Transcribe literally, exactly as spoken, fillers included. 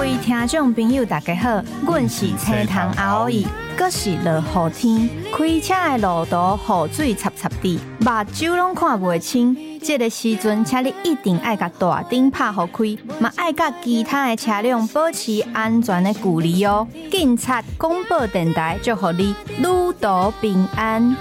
位听众朋友大家好，阮是青塘阿欧伊，阁是落雨天，开车的路途雨水插插滴，目睭拢看袂清。这个时阵，请你一定爱甲大灯拍互开，嘛爱甲其他的车辆保持安全的距离哦。警察广播电台祝福你旅途平安。